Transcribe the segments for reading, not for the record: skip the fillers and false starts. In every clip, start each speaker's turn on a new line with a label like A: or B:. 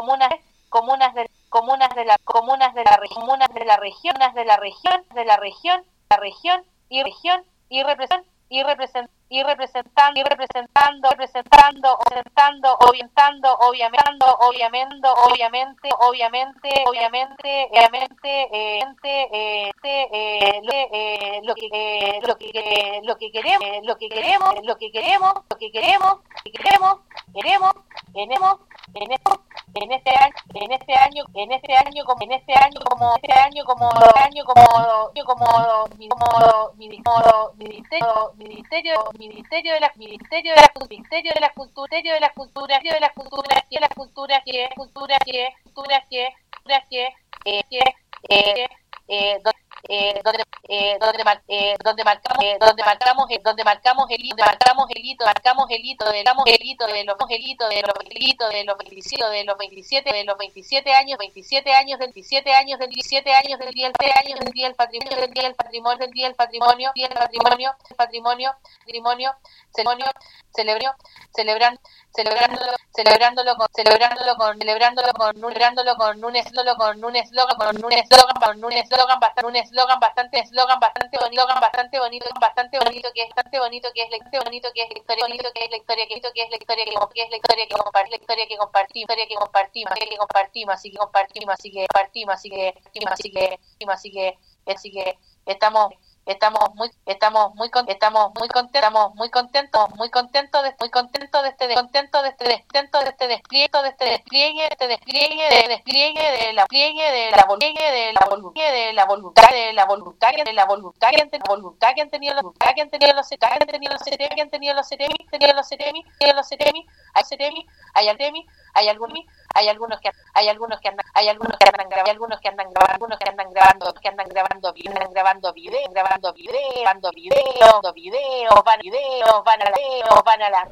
A: región y representando lo que Ministerio de la Cultura marcamos el hito de los 27 años del Día del Patrimonio, celebrándolo con un eslogan bastante bonito que es la historia que compartimos, así que estamos muy contentos de este despliegue de la voluntad que han tenido los CEREMI. Hay algunos que andan grabando videos, van a las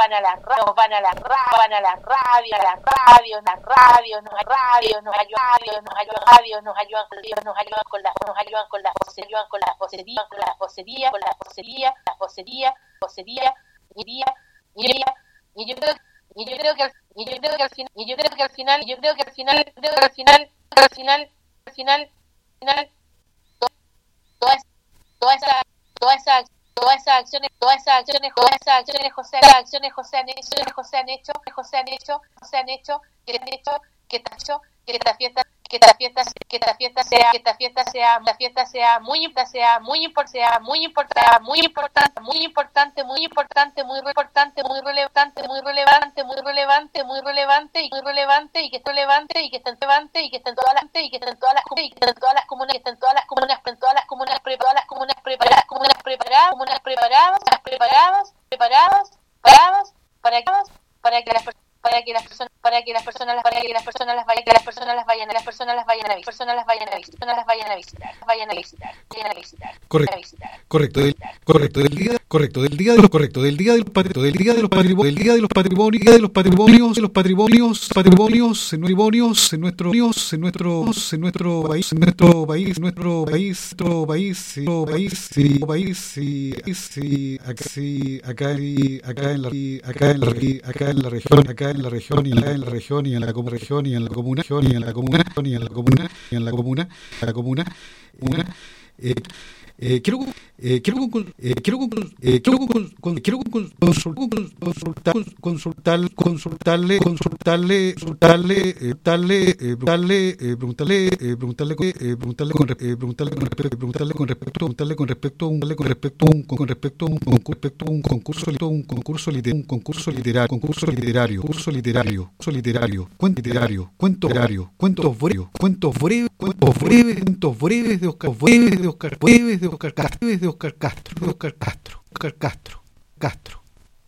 A: radios, nos ayudan con las vocerías, y yo creo que al final todas esas acciones que esta fiesta sea muy relevante y que estén todas las comunas preparadas para que las personas las vayan a visitar.
B: Correcto. Del día de los patrimonios en nuestro país y acá en la región y en la comuna. Quiero consultarle un concurso literario, cuentos breves de Oscar Castro.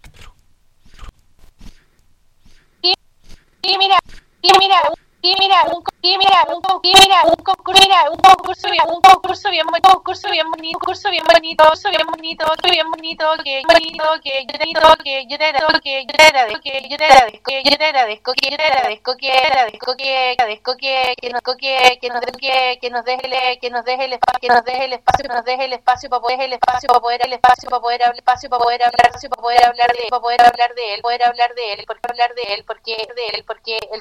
B: Un concurso bien bonito, que yo te agradezco que nos dejes el espacio para poder hablar de él, porque